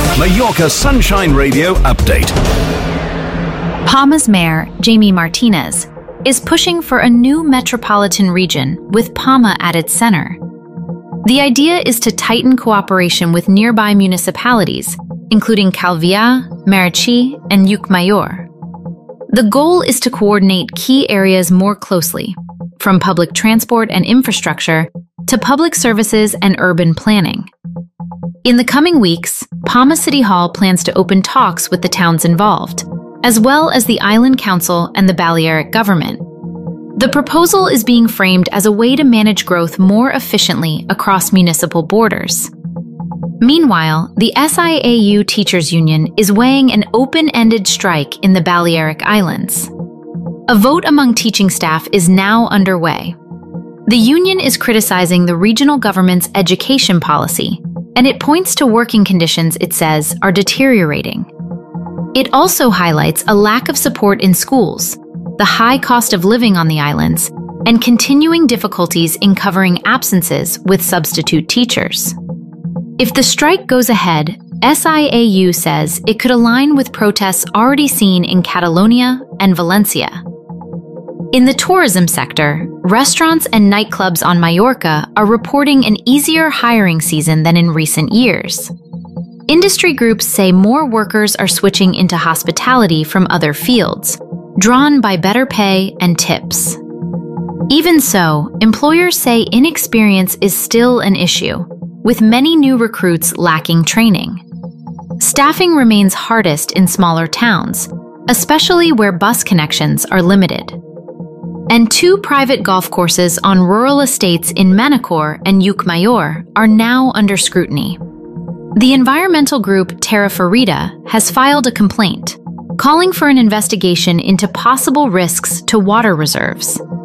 Mallorca Sunshine Radio update. Palma's mayor, Jamie Martinez, is pushing for a new metropolitan region with Palma at its center. The idea is to tighten cooperation with nearby municipalities, including Calviá, Marichy, and Llucmajor. The goal is to coordinate key areas more closely, from public transport and infrastructure to public services and urban planning. In the coming weeks, Palma City Hall plans to open talks with the towns involved, as well as the Island Council and the Balearic government. The proposal is being framed as a way to manage growth more efficiently across municipal borders. Meanwhile, the SIAU Teachers Union is weighing an open-ended strike in the Balearic Islands. A vote among teaching staff is now underway. The union is criticizing the regional government's education policy, and it points to working conditions it says are deteriorating. It also highlights a lack of support in schools, the high cost of living on the islands, and continuing difficulties in covering absences with substitute teachers. If the strike goes ahead, SIAU says it could align with protests already seen in Catalonia and Valencia. In the tourism sector, restaurants and nightclubs on Mallorca are reporting an easier hiring season than in recent years. Industry groups say more workers are switching into hospitality from other fields, drawn by better pay and tips. Even so, employers say inexperience is still an issue, with many new recruits lacking training. Staffing remains hardest in smaller towns, especially where bus connections are limited. And 2 private golf courses on rural estates in Manacor and Llucmajor are now under scrutiny. The environmental group Terra Ferida has filed a complaint, calling for an investigation into possible risks to water reserves.